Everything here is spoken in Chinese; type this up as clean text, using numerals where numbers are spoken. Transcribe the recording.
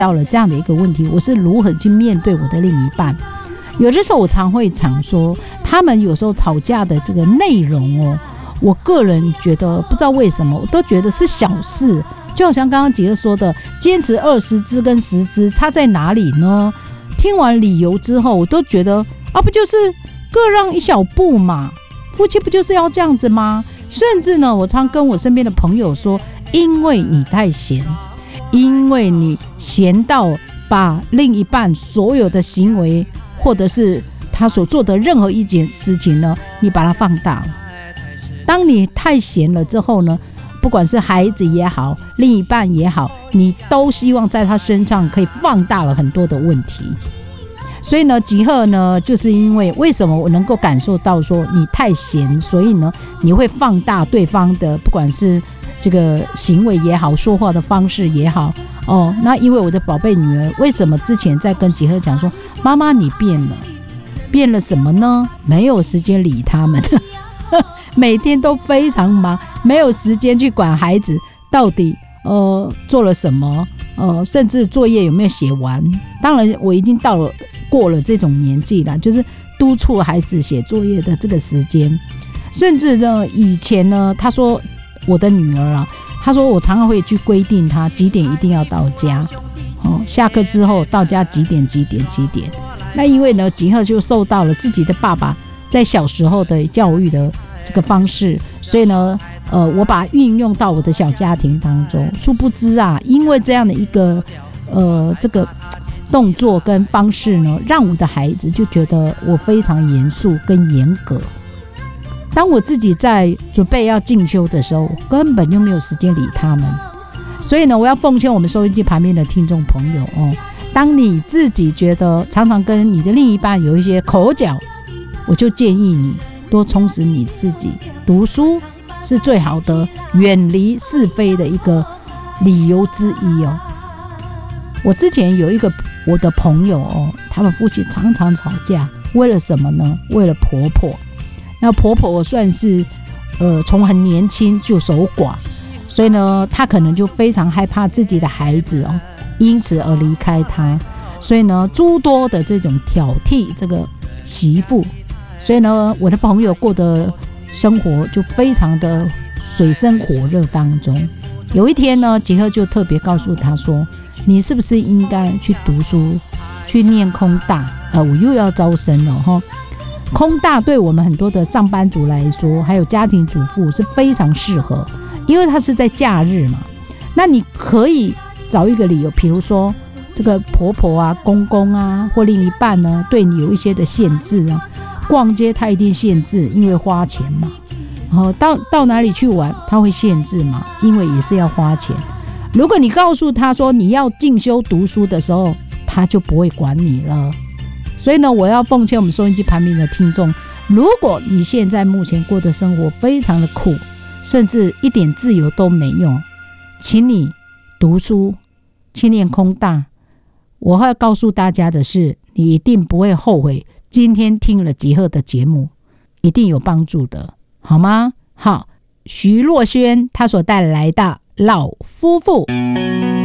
到了这样的一个问题，我是如何去面对我的另一半。有的时候我常说，他们有时候吵架的这个内容我个人觉得不知道为什么，我都觉得是小事。就好像刚刚杰哥说的，坚持20支跟10支差在哪里呢？听完理由之后，我都觉得不就是各让一小步嘛？夫妻不就是要这样子吗？甚至呢，我常跟我身边的朋友说，因为你太闲，因为你闲到把另一半所有的行为，或者是他所做的任何一件事情呢，你把它放大。当你太闲了之后呢，不管是孩子也好，另一半也好，你都希望在他身上可以放大了很多的问题。所以呢，吉赫呢，就是因为什么我能够感受到说你太闲，所以呢，你会放大对方的不管是这个行为也好，说话的方式也好那因为我的宝贝女儿，为什么之前在跟吉赫讲说，妈妈你变了什么呢？没有时间理他们每天都非常忙，没有时间去管孩子到底做了什么，甚至作业有没有写完。当然我已经过了这种年纪了，就是督促孩子写作业的这个时间。甚至呢，以前呢，他说我的女儿他说我常常会去规定他几点一定要到家，下课之后到家几点。那因为呢，吉赫就受到了自己的爸爸在小时候的教育的这个方式，所以呢我把它运用到我的小家庭当中。殊不知因为这样的一个这个动作跟方式呢，让我的孩子就觉得我非常严肃跟严格。当我自己在准备要进修的时候，根本就没有时间理他们。所以呢，我要奉劝我们收音机旁边的听众朋友当你自己觉得常常跟你的另一半有一些口角，我就建议你多充实你自己，读书是最好的远离是非的一个理由之一我之前有一个我的朋友他们夫妻常常吵架，为了什么呢？为了婆婆。那婆婆算是从很年轻就守寡，所以呢，她可能就非常害怕自己的孩子因此而离开她，所以呢，诸多的这种挑剔这个媳妇，所以呢，我的朋友过的生活就非常的水深火热当中。有一天呢，吉赫就特别告诉他说，你是不是应该去读书，去念空大我又要招生了空大对我们很多的上班族来说，还有家庭主妇是非常适合，因为它是在假日嘛。那你可以找一个理由，比如说这个婆婆公公或另一半呢，对你有一些的限制逛街他一定限制，因为花钱嘛。然后到哪里去玩他会限制嘛，因为也是要花钱。如果你告诉他说你要进修读书的时候，他就不会管你了。所以呢，我要奉劝我们收音机旁边的听众，如果你现在目前过的生活非常的苦，甚至一点自由都没有，请你读书去念空大。我要告诉大家的是，你一定不会后悔今天听了吉赫的节目，一定有帮助的，好吗？好，徐若瑄她所带来的老夫妇。